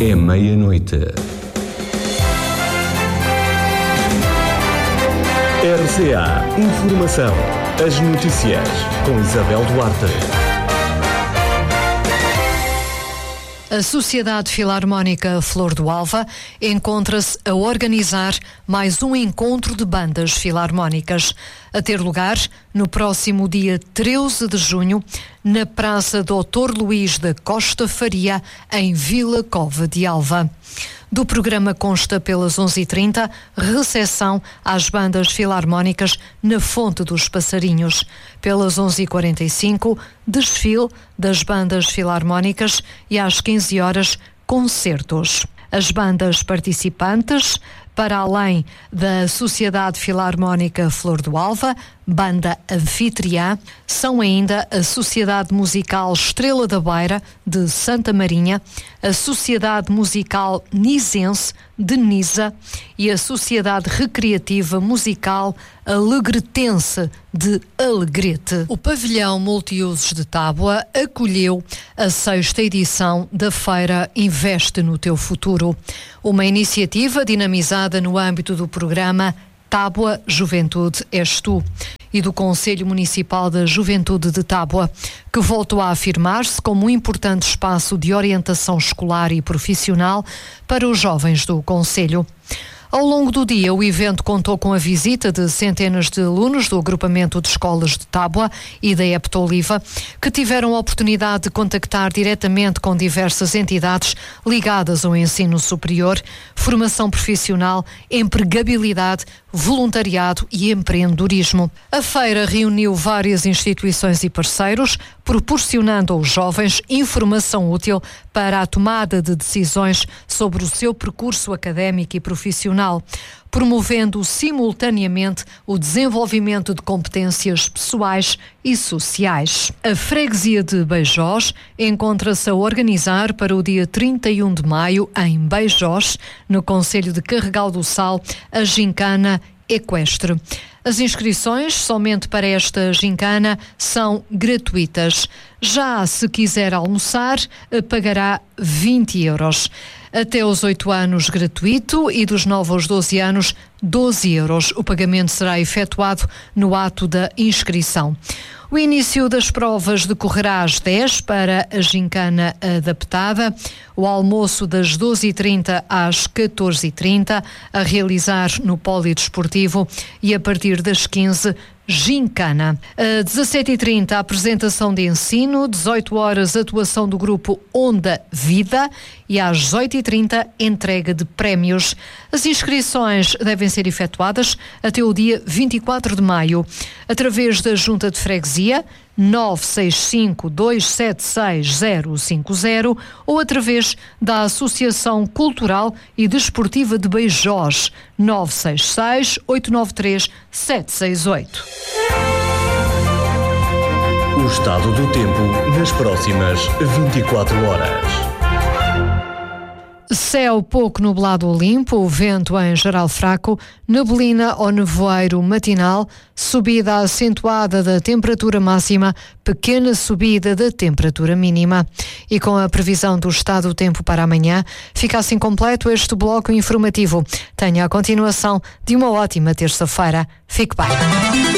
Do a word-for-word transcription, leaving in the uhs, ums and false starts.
É meia-noite. R C A Informação. As notícias com Isabel Duarte. A Sociedade Filarmónica Flor do Alva encontra-se a organizar mais um encontro de bandas filarmónicas, a ter lugar no próximo dia treze de junho, na Praça doutor Luís da Costa Faria, em Vila Cova de Alva. Do programa consta pelas onze e trinta, recepção às bandas filarmónicas na Fonte dos Passarinhos. Pelas onze e quarenta e cinco, desfile das bandas filarmónicas e às quinze horas, concertos. As bandas participantes, para além da Sociedade Filarmónica Flor do Alva, banda anfitriã, são ainda a Sociedade Musical Estrela da Beira, de Santa Marinha, a Sociedade Musical Nisense, de Nisa, e a Sociedade Recreativa Musical Alegretense, de Alegrete. O pavilhão multiusos de Tábua acolheu a sexta edição da Feira Investe no Teu Futuro, uma iniciativa dinamizada no âmbito do programa Tábua Juventude És Tu e do Conselho Municipal da Juventude de Tábua, que voltou a afirmar-se como um importante espaço de orientação escolar e profissional para os jovens do Conselho. Ao longo do dia, o evento contou com a visita de centenas de alunos do agrupamento de escolas de Tábua e da Epta Oliva, que tiveram a oportunidade de contactar diretamente com diversas entidades ligadas ao ensino superior, formação profissional, empregabilidade, voluntariado e empreendedorismo. A feira reuniu várias instituições e parceiros, proporcionando aos jovens informação útil para a tomada de decisões sobre o seu percurso académico e profissional, promovendo simultaneamente o desenvolvimento de competências pessoais e sociais. A freguesia de Beijós encontra-se a organizar para o dia trinta e um de maio, em Beijós, no concelho de Carregal do Sal, a gincana equestre. As inscrições, somente para esta gincana, são gratuitas. Já se quiser almoçar, pagará vinte euros. Até aos oito anos, gratuito, e dos nove aos doze anos, doze euros. O pagamento será efetuado no ato da inscrição. O início das provas decorrerá às dez para a gincana adaptada, o almoço das doze e trinta às catorze e trinta, a realizar no polidesportivo, e a partir das quinze, gincana. A dezassete e trinta, a apresentação de ensino, dezoito horas, atuação do grupo Onda Vida, e às dezoito e trinta, entrega de prémios. As inscrições devem ser efetuadas até o dia vinte e quatro de maio, através da Junta de Freguesia nove seis cinco, dois sete seis, zero cinco zero ou através da Associação Cultural e Desportiva de Beijós nove seis seis, oito nove três, sete seis oito. O estado do tempo nas próximas vinte e quatro horas. Céu pouco nublado ou limpo, o vento em geral fraco, neblina ou nevoeiro matinal, subida acentuada da temperatura máxima, pequena subida da temperatura mínima. E com a previsão do estado do tempo para amanhã, fica assim completo este bloco informativo. Tenha a continuação de uma ótima terça-feira. Fique bem.